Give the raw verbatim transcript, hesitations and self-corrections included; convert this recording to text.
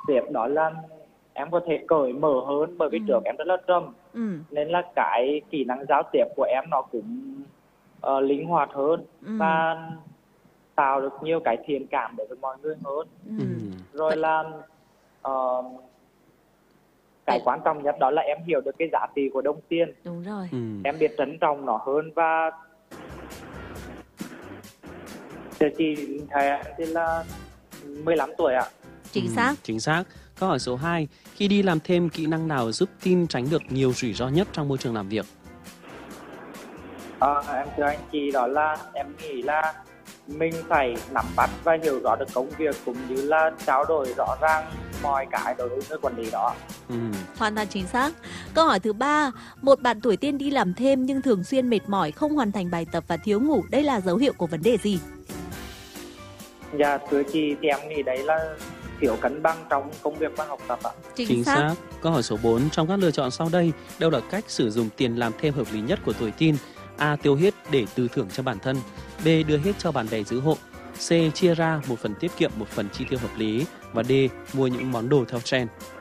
tiếp đó là em có thể cởi mở hơn, bởi vì Ừ. trước em rất là trầm, Ừ. nên là cái kỹ năng giao tiếp của em nó cũng ờ, linh hoạt hơn Ừ. và tạo được nhiều cái thiện cảm đối với mọi người hơn. Ừ. Ừ. Rồi Vậy là ờ, cái vậy quan trọng nhất đó là em hiểu được cái giá trị của đồng tiền, đúng rồi. Ừ. em biết trân trọng nó hơn. Và thì chị thầy em thì là mười lăm tuổi ạ. Chính Ừ, xác. chính xác. Câu hỏi số hai. Khi đi làm thêm, kỹ năng nào giúp team tránh được nhiều rủi ro nhất trong môi trường làm việc? Ờ, em thưa anh chị, đó là em nghĩ là mình phải nắm bắt và hiểu rõ được công việc, cũng như là trao đổi rõ ràng mọi cái đối với người quản lý đó. Ừ. Hoàn toàn chính xác. Câu hỏi thứ ba, một bạn tuổi teen đi làm thêm nhưng thường xuyên mệt mỏi, không hoàn thành bài tập và thiếu ngủ, đây là dấu hiệu của vấn đề gì? Dạ thưa chị, thì em nghĩ đấy là thiếu cân bằng trong công việc và học tập ạ. Chính, Chính xác. xác. Câu hỏi số bốn. Trong các lựa chọn sau đây, đâu là cách sử dụng tiền làm thêm hợp lý nhất của tuổi teen? A. Tiêu hết để tư thưởng cho bản thân. B. Đưa hết cho bạn bè giữ hộ. C. Chia ra một phần tiết kiệm, một phần chi tiêu hợp lý. Và D. Mua những món đồ theo trend.